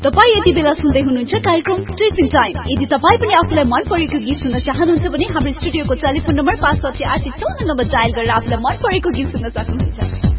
तपाई यति बेला सुन्दै हुनुहुन्छ कार्यक्रम टिचिङ टाइम। यदि तपाई पनि आफुलाई मन परेको गीत सुन्न चाहनुहुन्छ भने हाम्रो स्टुडियोको टेलिफोन नम्बर 56854 नम्बर डायल गरेर आफुलाई मन परेको गीत सुन्न सक्नुहुन्छ।